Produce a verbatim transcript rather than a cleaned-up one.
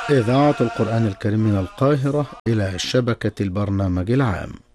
إذاعة القرآن الكريم من القاهرة إلى شبكة البرنامج العام.